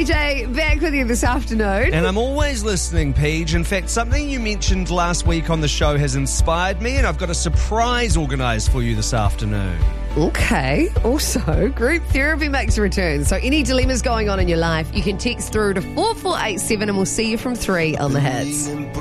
AJ, back with you this afternoon. And I'm always listening, Paige. In fact, something you mentioned last week on the show has inspired me, and I've got a surprise organised for you this afternoon. Okay. Also, group therapy makes a return. So any dilemmas going on in your life, you can text through to 4487 and we'll see you from 3 on the Hits.